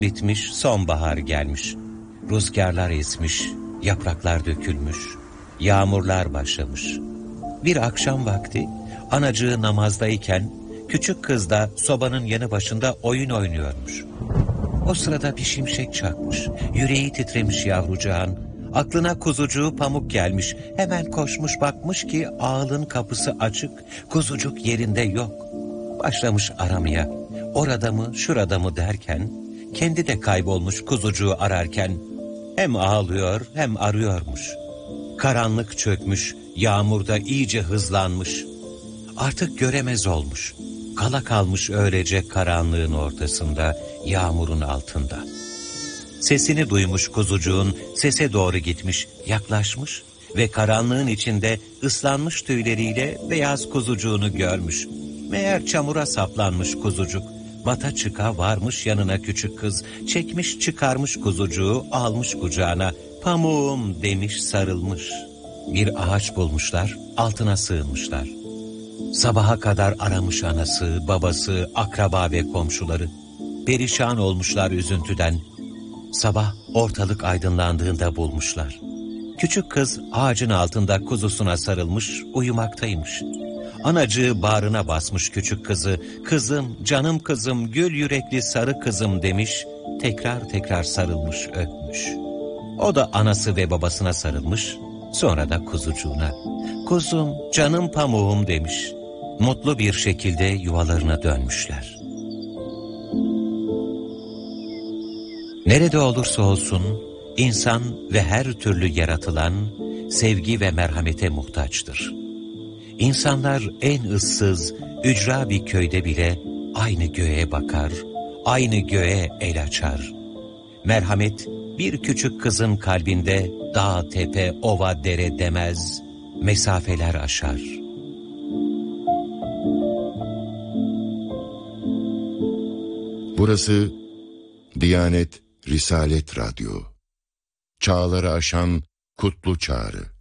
Bitmiş, sonbahar gelmiş. Rüzgarlar esmiş, yapraklar dökülmüş, yağmurlar başlamış. Bir akşam vakti anacığı namazdayken küçük kız da sobanın yanı başında oyun oynuyormuş. O sırada bir şimşek çakmış, yüreği titremiş yavrucağın. Aklına kuzucuğu Pamuk gelmiş, hemen koşmuş bakmış ki ağılın kapısı açık, kuzucuk yerinde yok. Başlamış aramaya, orada mı şurada mı derken, kendi de kaybolmuş kuzucuğu ararken, hem ağlıyor hem arıyormuş. Karanlık çökmüş, yağmurda iyice hızlanmış. Artık göremez olmuş. Kala kalmış öylece karanlığın ortasında, yağmurun altında. Sesini duymuş kuzucuğun, sese doğru gitmiş, yaklaşmış ve karanlığın içinde ıslanmış tüyleriyle beyaz kuzucuğunu görmüş. Meğer çamura saplanmış kuzucuk. Bata çıka varmış yanına küçük kız, çekmiş çıkarmış kuzucuğu, almış kucağına, pamuğum demiş sarılmış. Bir ağaç bulmuşlar, altına sığınmışlar. Sabaha kadar aramış anası, babası, akraba ve komşuları. Perişan olmuşlar üzüntüden. Sabah ortalık aydınlandığında bulmuşlar. Küçük kız ağacın altında kuzusuna sarılmış, uyumaktaymış. Anacığı bağrına basmış küçük kızı, kızım, canım kızım, gül yürekli sarı kızım demiş, tekrar tekrar sarılmış, öpmüş. O da anası ve babasına sarılmış, sonra da kuzucuğuna, kuzum, canım pamuğum demiş. Mutlu bir şekilde yuvalarına dönmüşler. Nerede olursa olsun, insan ve her türlü yaratılan sevgi ve merhamete muhtaçtır. İnsanlar en ıssız, ücra bir köyde bile aynı göğe bakar, aynı göğe el açar. Merhamet bir küçük kızın kalbinde dağ, tepe, ova, dere demez, mesafeler aşar. Burası Diyanet Risalet Radyo. Çağları aşan kutlu çağrı.